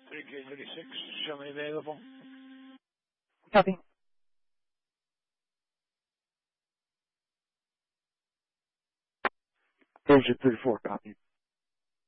3K36, show me available. Copy. Asia 34, copy.